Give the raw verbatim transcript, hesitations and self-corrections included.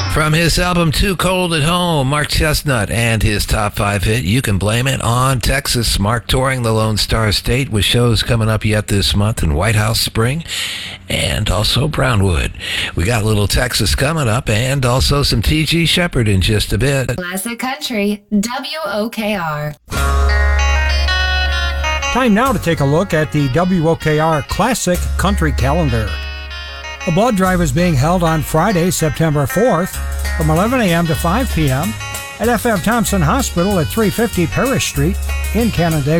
From his album Too Cold at Home, Mark Chestnut and his top five hit, You Can Blame It on Texas. Mark touring the Lone Star State with shows coming up yet this month in White House Spring and also Brownwood. We got a little Texas coming up and also some T G Shepherd in just a bit. Classic Country, W O K R. Time now to take a look at the W O K R Classic Country Calendar. A blood drive is being held on Friday, September fourth from eleven a.m. to five p.m. at F F Thompson Hospital at three fifty Parish Street in Canandaigua.